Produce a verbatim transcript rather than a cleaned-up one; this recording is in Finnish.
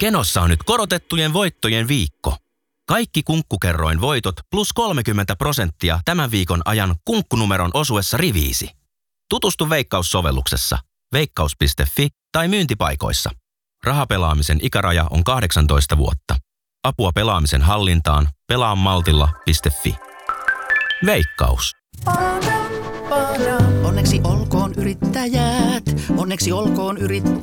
Kenossa on nyt korotettujen voittojen viikko. Kaikki Kunkkukerroin voitot plus kolmekymmentä prosenttia tämän viikon ajan kunkkunumeron osuessa riviisi. Tutustu Veikkaus-sovelluksessa, veikkaus piste fi tai myyntipaikoissa. Rahapelaamisen ikäraja on kahdeksantoista vuotta. Apua pelaamisen hallintaan pelaamaltilla piste fi. Veikkaus. Onneksi olkoon yrittäjät, onneksi olkoon yrittäjät.